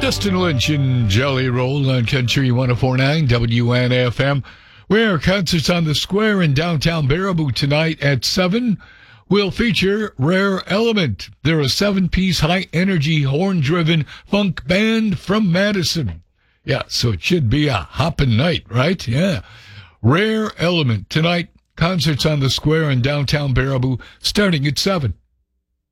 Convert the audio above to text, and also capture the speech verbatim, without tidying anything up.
Dustin Lynch and Jelly Roll on Country one oh four point nine W N F M. Where concerts on the Square in downtown Baraboo tonight at seven will feature Rare Element. They're a seven-piece high-energy horn-driven funk band from Madison. Yeah, so it should be a hoppin' night, right? Yeah. Rare Element tonight. Concerts on the Square in downtown Baraboo starting at seven.